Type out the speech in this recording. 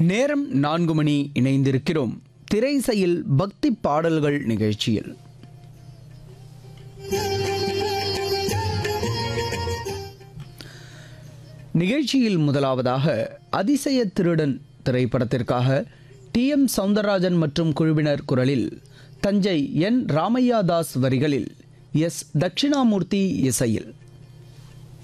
நேரம் 4 மணி. இணைந்திருக்கிறோம் திரைசையில் பக்தி பாடல்கள் நிகழ்ச்சியில். நிகழ்ச்சியில் முதலாவதாக அதிசய திருடன் திரைப்படத்திற்காக டி.எம். சௌந்தரராஜன் மற்றும் குழுவினர் குரலில் தஞ்சை என். ராமையாதாஸ் வரிகளில் எஸ். தட்சிணாமூர்த்தி இசையில்